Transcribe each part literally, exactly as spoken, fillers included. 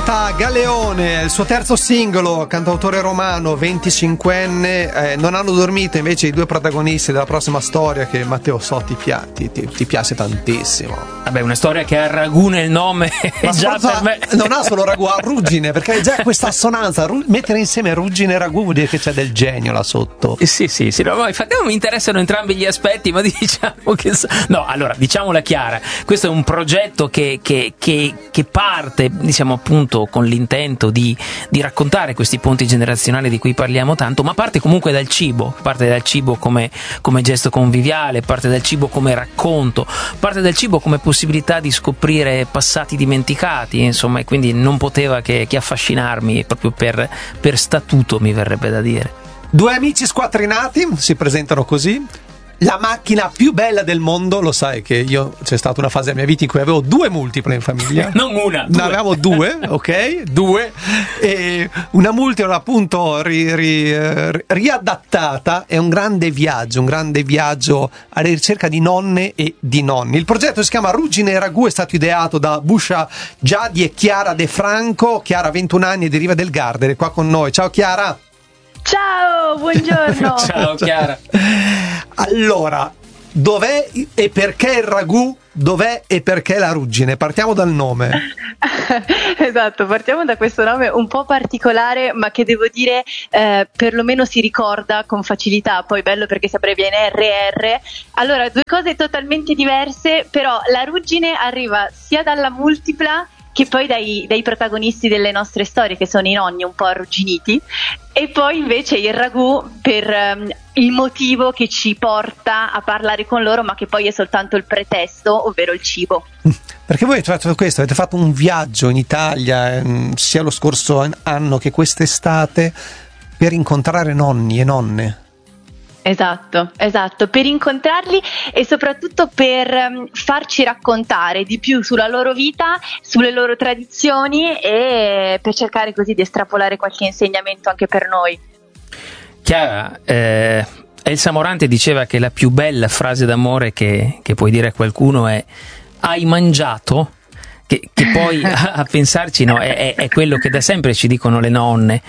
Marta Galeone, il suo terzo singolo, cantautore romano, venticinquenne. Eh, non hanno dormito invece i due protagonisti della prossima storia, che Matteo so ti, pia- ti, ti, ti piace tantissimo. Vabbè, una storia che ha ragù nel nome. Ma già per me non ha solo ragù, ha ruggine, perché è già questa assonanza. Ru- mettere insieme ruggine e ragù vuol dire che c'è del genio là sotto. Eh, sì, sì, sì. No, ma infatti mi interessano entrambi gli aspetti, ma diciamo che no, allora diciamola chiara, questo è un progetto che, che, che, che parte, diciamo appunto, con l'intento di, di raccontare questi ponti generazionali di cui parliamo tanto, ma parte comunque dal cibo, parte dal cibo come, come gesto conviviale, parte dal cibo come racconto, parte dal cibo come possibilità di scoprire passati dimenticati, insomma, e quindi non poteva che, che affascinarmi proprio per, per statuto, mi verrebbe da dire. Due amici squattrinati si presentano così. La macchina più bella del mondo, lo sai che io c'è stata una fase della mia vita in cui avevo due multiple in famiglia. Non una, due. Ne avevamo due, ok? Due. E una multipla appunto ri, ri, ri, riadattata. È un grande viaggio, un grande viaggio alla ricerca di nonne e di nonni. Il progetto si chiama Ruggine e Ragù, è stato ideato da Buscia Giadi e Chiara De Franco. Chiara ha ventuno anni e deriva del Gardere, qua con noi. Ciao Chiara. Ciao, buongiorno. Ciao Chiara. Allora, dov'è e perché il ragù? Dov'è e perché la ruggine? Partiamo dal nome. Esatto, partiamo da questo nome un po' particolare, ma che devo dire eh, perlomeno si ricorda con facilità. Poi bello perché si abbrevia in R R. Allora, due cose totalmente diverse, però la ruggine arriva sia dalla multipla che poi dai, dai protagonisti delle nostre storie, che sono i nonni un po' arrugginiti, e poi invece il ragù per um, il motivo che ci porta a parlare con loro, ma che poi è soltanto il pretesto, ovvero il cibo. Perché voi avete fatto questo, avete fatto un viaggio in Italia sia lo scorso anno che quest'estate per incontrare nonni e nonne. Esatto, esatto, per incontrarli e soprattutto per um, farci raccontare di più sulla loro vita, sulle loro tradizioni, e per cercare così di estrapolare qualche insegnamento anche per noi. Chiara, eh, Elsa Morante diceva che la più bella frase d'amore che, che puoi dire a qualcuno è "hai mangiato?", che, che poi a, a pensarci no, è, è quello che da sempre ci dicono le nonne.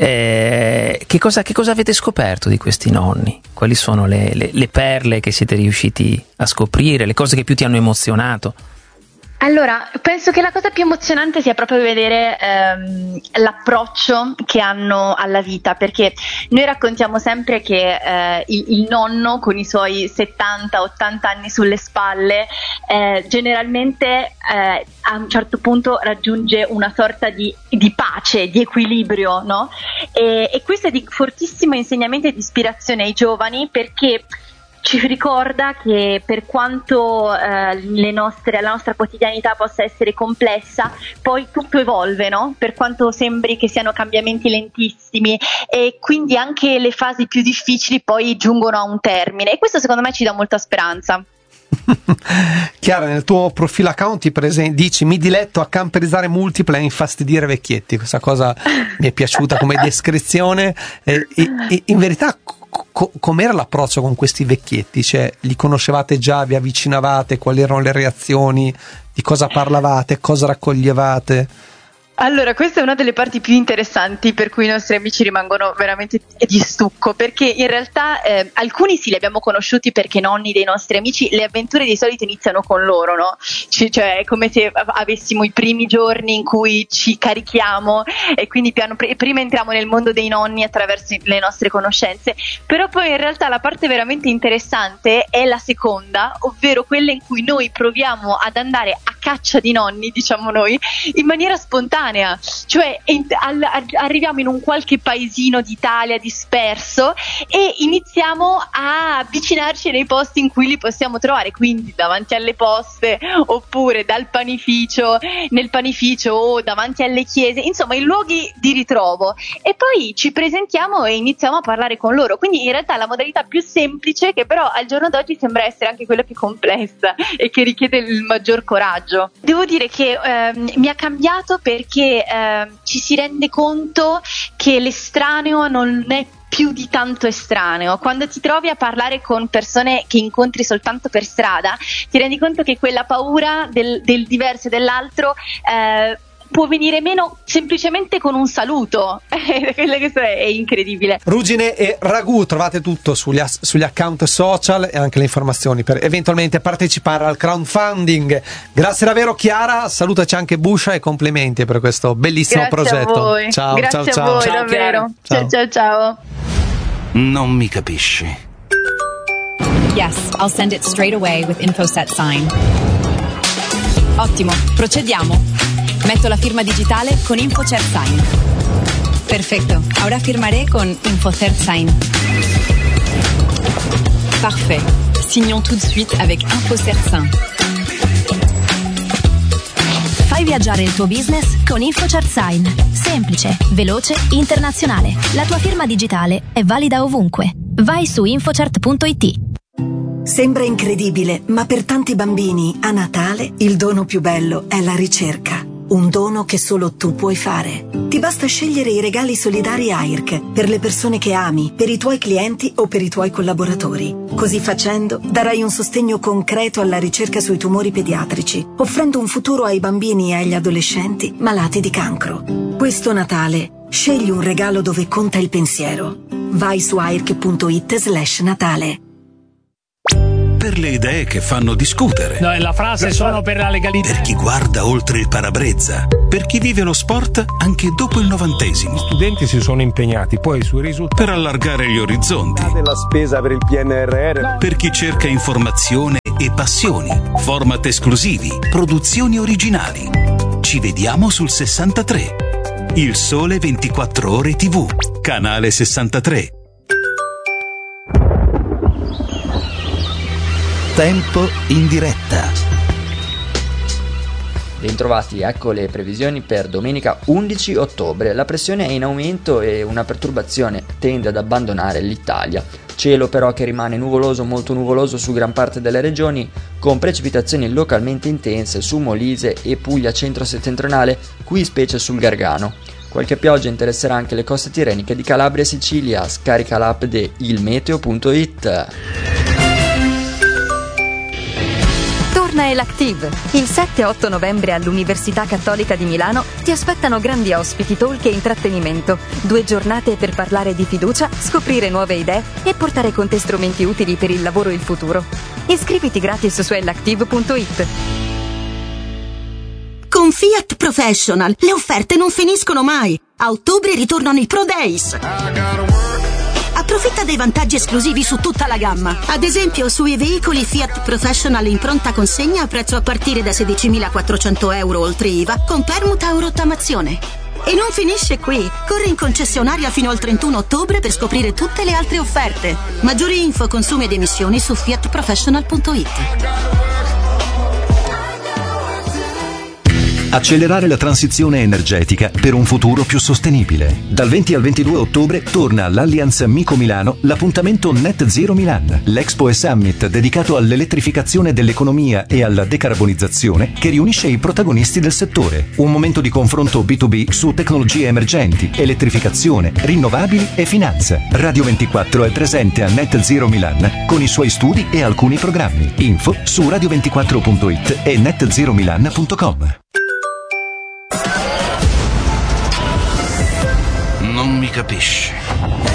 Eh, che, cosa, che cosa avete scoperto di questi nonni? Quali sono le, le, le perle che siete riusciti a scoprire, le cose che più ti hanno emozionato? Allora, penso che la cosa più emozionante sia proprio vedere ehm, l'approccio che hanno alla vita, perché noi raccontiamo sempre che eh, il, il nonno con i suoi settanta ottanta anni sulle spalle eh, generalmente eh, a un certo punto raggiunge una sorta di, di pace, di equilibrio, no? E, e questo è di fortissimo insegnamento e di ispirazione ai giovani, perché ci ricorda che per quanto eh, le nostre, la nostra quotidianità possa essere complessa, poi tutto evolve, no? Per quanto sembri che siano cambiamenti lentissimi, e quindi anche le fasi più difficili poi giungono a un termine, e questo secondo me ci dà molta speranza. Chiara, nel tuo profilo account ti presen- dici "mi diletto a camperizzare multiple e infastidire vecchietti". Questa cosa mi è piaciuta come descrizione. E, e, e in verità co- com'era l'approccio con questi vecchietti? Cioè, li conoscevate già, vi avvicinavate, quali erano le reazioni, di cosa parlavate, cosa raccoglievate? Allora, questa è una delle parti più interessanti, per cui i nostri amici rimangono veramente di stucco, perché in realtà eh, alcuni sì li abbiamo conosciuti perché nonni dei nostri amici, le avventure di solito iniziano con loro, no? C- cioè è come se avessimo i primi giorni in cui ci carichiamo, e quindi piano pr- prima entriamo nel mondo dei nonni attraverso le nostre conoscenze, però poi in realtà la parte veramente interessante è la seconda, ovvero quella in cui noi proviamo ad andare a caccia di nonni, diciamo noi, in maniera spontanea. Cioè ent- all- arriviamo in un qualche paesino d'Italia disperso e iniziamo a avvicinarci nei posti in cui li possiamo trovare, quindi davanti alle poste, oppure dal panificio, nel panificio, o davanti alle chiese, insomma in luoghi di ritrovo, e poi ci presentiamo e iniziamo a parlare con loro. Quindi in realtà la modalità più semplice, che però al giorno d'oggi sembra essere anche quella più complessa e che richiede il maggior coraggio. Devo dire che ehm, mi ha cambiato, perché che eh, ci si rende conto che l'estraneo non è più di tanto estraneo. Quando ti trovi a parlare con persone che incontri soltanto per strada, ti rendi conto che quella paura del, del diverso e dell'altro eh, può venire meno semplicemente con un saluto. Questo è incredibile. Ruggine e Ragù, trovate tutto sugli, as- sugli account social e anche le informazioni per eventualmente partecipare al crowdfunding. Grazie davvero Chiara, salutaci anche Busha e complimenti per questo bellissimo Grazie progetto. A voi. Ciao, Grazie ciao, a voi, ciao. davvero. Ciao. Ciao, ciao, ciao. Non mi capisci. Yes, I'll send it straight away with InfoSet Sign. Ottimo, procediamo. Metto la firma digitale con InfoCert Sign. Perfecto, ahora firmaré con InfoCert Sign. Parfait. Signons tout de suite avec InfoCert Sign. Fai viaggiare il tuo business con InfoCert Sign. Semplice, veloce, internazionale. La tua firma digitale è valida ovunque. Vai su infocert punto it. Sembra incredibile, ma per tanti bambini a Natale il dono più bello è la ricerca. Un dono che solo tu puoi fare. Ti basta scegliere i regali solidari A I R C per le persone che ami, per i tuoi clienti o per i tuoi collaboratori. Così facendo darai un sostegno concreto alla ricerca sui tumori pediatrici, offrendo un futuro ai bambini e agli adolescenti malati di cancro. Questo Natale scegli un regalo dove conta il pensiero. Vai su airc punto it slash Natale. Per le idee che fanno discutere. No, la frase sono per la legalità. Per chi guarda oltre il parabrezza. Per chi vive lo sport anche dopo il novantesimo. Gli studenti si sono impegnati, poi sui risultati. Per allargare gli orizzonti. Della spesa per il P N R R. Per chi cerca informazione e passioni. Format esclusivi. Produzioni originali. Ci vediamo sul sessantatré. Il Sole ventiquattro Ore tivù. Canale sessantatré. Tempo in diretta. Bentrovati, ecco le previsioni per domenica undici ottobre. La pressione è in aumento e una perturbazione tende ad abbandonare l'Italia. Cielo però che rimane nuvoloso, molto nuvoloso su gran parte delle regioni, con precipitazioni localmente intense su Molise e Puglia centro-settentrionale, qui specie sul Gargano. Qualche pioggia interesserà anche le coste tirreniche di Calabria e Sicilia. Scarica l'app di ilmeteo punto it. Torna Elactive. Il sette e otto novembre all'Università Cattolica di Milano ti aspettano grandi ospiti, talk e intrattenimento. Due giornate per parlare di fiducia, scoprire nuove idee e portare con te strumenti utili per il lavoro e il futuro. Iscriviti gratis su elactive punto it. Con Fiat Professional le offerte non finiscono mai. A ottobre ritornano i Pro Days. Approfitta dei vantaggi esclusivi su tutta la gamma. Ad esempio sui veicoli Fiat Professional in pronta consegna a prezzo a partire da sedicimilaquattrocento euro oltre I V A con permuta o rottamazione. E non finisce qui. Corri in concessionaria fino al trentuno ottobre per scoprire tutte le altre offerte. Maggiori info, consumi ed emissioni su fiat professional punto it. Accelerare la transizione energetica per un futuro più sostenibile. Dal venti al ventidue ottobre torna all'Allianz Mico Milano l'appuntamento Net Zero Milan, l'Expo e Summit dedicato all'elettrificazione dell'economia e alla decarbonizzazione che riunisce i protagonisti del settore. Un momento di confronto B due B su tecnologie emergenti, elettrificazione, rinnovabili e finanza. Radio ventiquattro è presente a Net Zero Milan con i suoi studi e alcuni programmi. Info su radio ventiquattro punto it e net zero milan punto com. Non mi capisci.